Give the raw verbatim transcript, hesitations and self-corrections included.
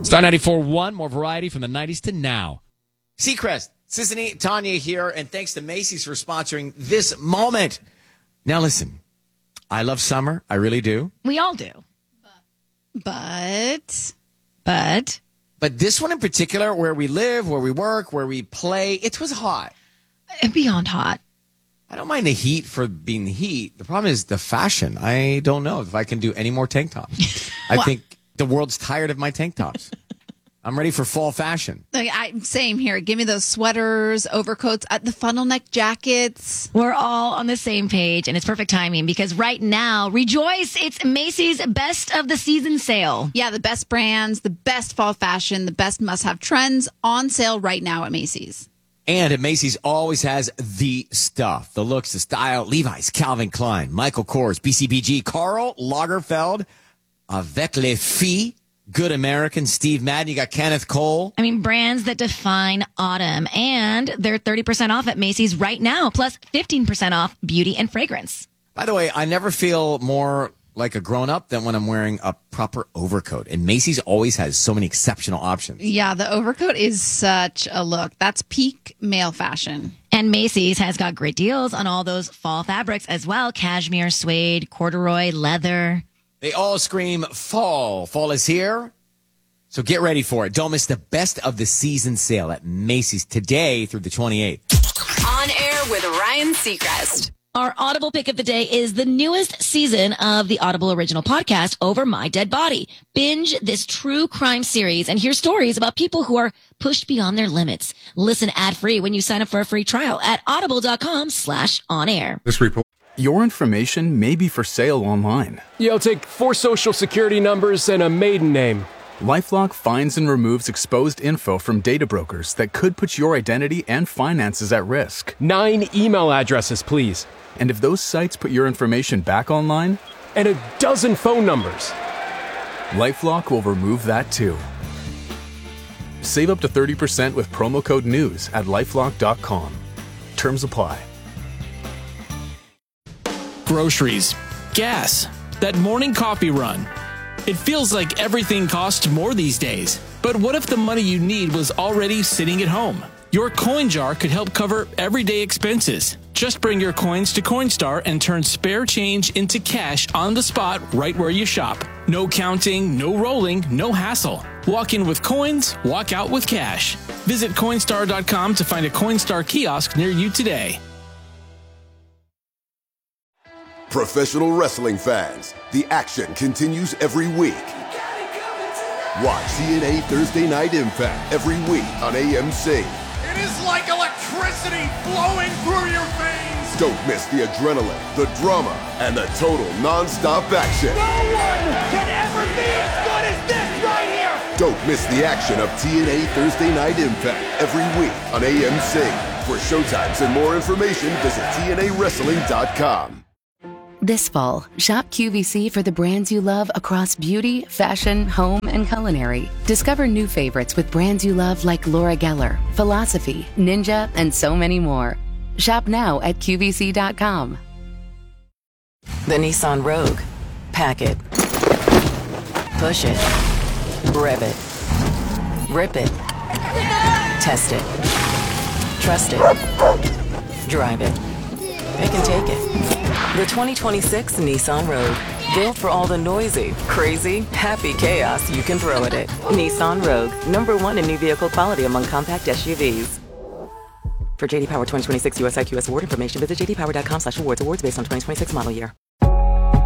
Star ninety-four point one, more variety from the nineties to now. Seacrest, Sissany, Tanya here, and thanks to Macy's for sponsoring this moment. Now listen, I love summer. I really do. We all do. But, But But this one in particular, where we live, where we work, where we play, it was hot. beyond hot. I don't mind the heat for being heat. The problem is the fashion. I don't know if I can do any more tank tops. I think the world's tired of my tank tops. I'm ready for fall fashion. like, I, same here. Give me those sweaters, overcoats, uh, the funnel neck jackets. We're all on the same page, and it's perfect timing because right now, rejoice, it's Macy's Best of the Season sale. Yeah, the best brands, the best fall fashion, the best must-have trends on sale right now at Macy's. And at Macy's always has the stuff, the looks, the style. Levi's, Calvin Klein, Michael Kors, B C B G, Karl Lagerfeld, Avec les Filles, Good American, Steve Madden. You got Kenneth Cole. I mean, brands that define autumn, and they're thirty percent off at Macy's right now, plus fifteen percent off beauty and fragrance. By the way, I never feel more like a grown-up than when I'm wearing a proper overcoat. And Macy's always has so many exceptional options. Yeah, the overcoat is such a look. That's peak male fashion. And Macy's has got great deals on all those fall fabrics as well. Cashmere, suede, corduroy, leather. They all scream fall. Fall is here. So get ready for it. Don't miss the best of the season sale at Macy's today through the twenty-eighth. On air with Ryan Seacrest. Our Audible pick of the day is the newest season of the Audible original podcast, Over My Dead Body. Binge this true crime series and hear stories about people who are pushed beyond their limits. Listen ad-free when you sign up for a free trial at audible.com slash on air. This report. Your information may be for sale online. Yeah, I'll take four social security numbers and a maiden name. LifeLock finds and removes exposed info from data brokers that could put your identity and finances at risk. Nine email addresses, please. And if those sites put your information back online, And a dozen phone numbers. LifeLock will remove that too. Save up to thirty percent with promo code NEWS at lifelock dot com. Terms apply. Groceries, gas, that morning coffee run. It feels like everything costs more these days. But what if the money you need was already sitting at home? Your coin jar could help cover everyday expenses. Just bring your coins to Coinstar and turn spare change into cash on the spot right where you shop. No counting, no rolling, no hassle. Walk in with coins, walk out with cash. Visit Coinstar dot com to find a Coinstar kiosk near you today. Professional wrestling fans, the action continues every week. Watch T N A Thursday Night Impact every week on A M C. It is like electricity flowing through your veins. Don't miss the adrenaline, the drama, and the total non-stop action. No one can ever be as good as this right here. Don't miss the action of T N A Thursday Night Impact every week on A M C. For showtimes and more information, visit T N A wrestling dot com. This fall, shop Q V C for the brands you love across beauty, fashion, home, and culinary. Discover new favorites with brands you love like Laura Geller, Philosophy, Ninja, and so many more. Shop now at Q V C dot com. The Nissan Rogue. Pack it. Push it. Rev it. Rip it. Test it. Trust it. Drive it. Pick and take it. The twenty twenty-six Nissan Rogue. Built for all the noisy, crazy, happy chaos you can throw at it. Nissan Rogue. Number one in new vehicle quality among compact S U Vs. For J D Power twenty twenty-six U S I Q S award information, visit j d power dot com slash awards. Awards based on twenty twenty-six model year.